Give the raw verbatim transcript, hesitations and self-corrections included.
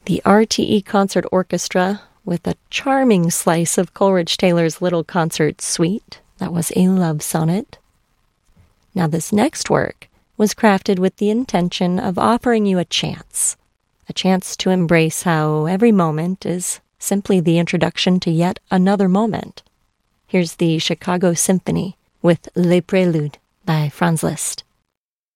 the R T E Concert Orchestra with a charming slice of Coleridge Taylor's Little Concert Suite. That was a love sonnet. Now this next work was crafted with the intention of offering you a chance, a chance to embrace how every moment is simply the introduction to yet another moment. Here's the Chicago Symphony with Les Préludes by Franz Liszt.